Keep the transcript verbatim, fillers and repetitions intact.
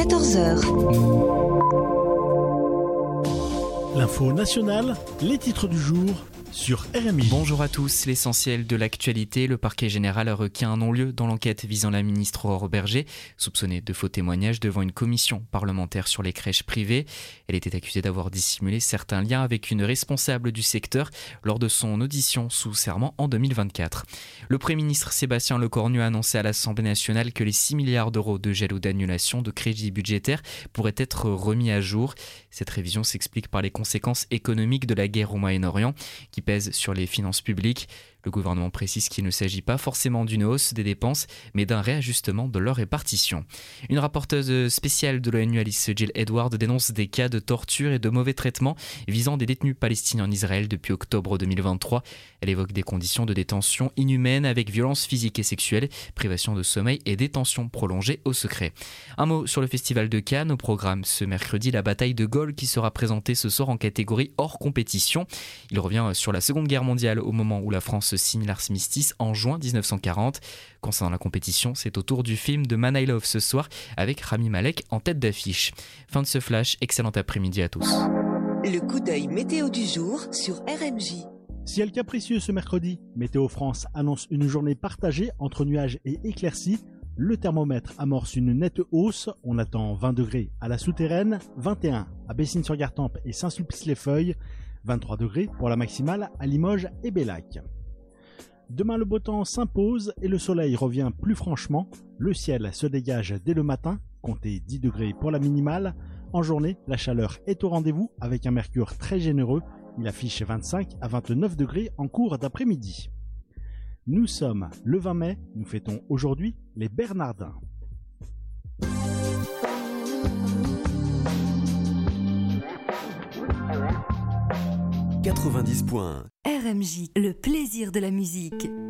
quatorze heures. L'info nationale, les titres du jour sur R M I. Bonjour à tous, l'essentiel de l'actualité. Le parquet général a requis un non-lieu dans l'enquête visant la ministre Aurore Bergé, soupçonnée de faux témoignages devant une commission parlementaire sur les crèches privées. Elle était accusée d'avoir dissimulé certains liens avec une responsable du secteur lors de son audition sous serment en deux mille vingt-quatre. Le Premier ministre Sébastien Lecornu a annoncé à l'Assemblée nationale que les six milliards d'euros de gel ou d'annulation de crédits budgétaires pourraient être remis à jour. Cette révision s'explique par les conséquences économiques de la guerre au Moyen-Orient qui pèse sur les finances publiques. Le gouvernement précise qu'il ne s'agit pas forcément d'une hausse des dépenses, mais d'un réajustement de leur répartition. Une rapporteuse spéciale de l'ONU, Alice Jill Edward, dénonce des cas de torture et de mauvais traitements visant des détenus palestiniens en Israël depuis octobre deux mille vingt-trois. Elle évoque des conditions de détention inhumaines avec violences physiques et sexuelles, privation de sommeil et détention prolongée au secret. Un mot sur le festival de Cannes. Au programme ce mercredi, la bataille de Gaulle qui sera présentée ce soir en catégorie hors compétition. Il revient sur la Seconde Guerre mondiale au moment où la France signe l'armistice en juin dix-neuf cent quarante. Concernant la compétition, c'est au tour du film de Man I Love ce soir avec Rami Malek en tête d'affiche. Fin de ce flash, excellent après-midi à tous. Le coup d'œil météo du jour sur R M J. Ciel capricieux ce mercredi. Météo France annonce une journée partagée entre nuages et éclaircies. Le thermomètre amorce une nette hausse. On attend vingt degrés à la Souterraine, vingt et un à Bessines-sur-Gartempe et Saint-Sulpice-les-Feuilles, vingt-trois degrés pour la maximale à Limoges et Bellac. Demain, le beau temps s'impose et le soleil revient plus franchement. Le ciel se dégage dès le matin, comptez dix degrés pour la minimale. En journée, la chaleur est au rendez-vous avec un mercure très généreux. Il affiche vingt-cinq à vingt-neuf degrés en cours d'après-midi. Nous sommes le vingt mai, nous fêtons aujourd'hui les Bernardins. quatre-vingt-dix points. R M J, le plaisir de la musique.